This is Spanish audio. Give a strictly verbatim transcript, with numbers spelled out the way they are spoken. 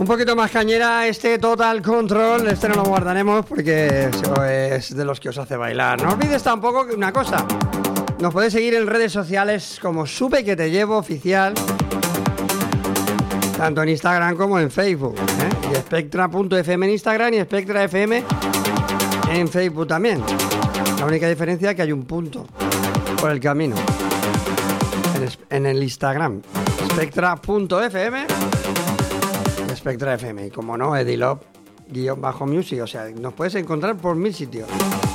Un poquito más cañera este Total Control. Este no lo guardaremos porque es de los que os hace bailar. No olvides tampoco que una cosa: nos podéis seguir en redes sociales como Supe que te llevo oficial, tanto en Instagram como en Facebook, ¿eh? Y Spectra punto f m en Instagram y Spectra F M en Facebook también. La única diferencia es que hay un punto por el camino en, en el Instagram, Spectra punto f m y Spectra F M. Y como no, Edilop guión bajo music. O sea, nos puedes encontrar por mil sitios.